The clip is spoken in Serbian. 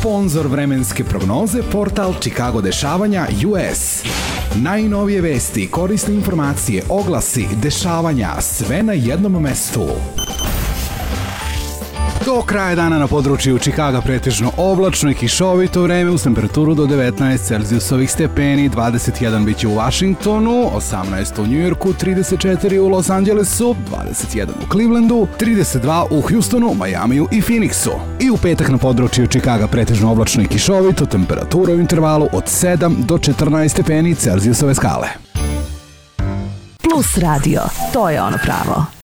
Sponzor vremenske prognoze portal Chicago dešavanja US. Najnovije vesti, korisne informacije, oglasi, dešavanja, sve na jednom mestu. Do kraja dana na području Chicaga pretežno oblačno i kišovito vreme uz temperaturu do 19 Celzijusovih stepeni, 21 biće u Washingtonu, 18 u New Yorku, 34 u Los Angelesu, 21 u Clevelandu, 32 u Houstonu, Majamiju i Phoenixu. I u petak na području Chicaga pretežno oblačno i kišovito, temperatura u intervalu od 7 do 14 stepeni Celzijusove skale. Plus radio, to je ono pravo.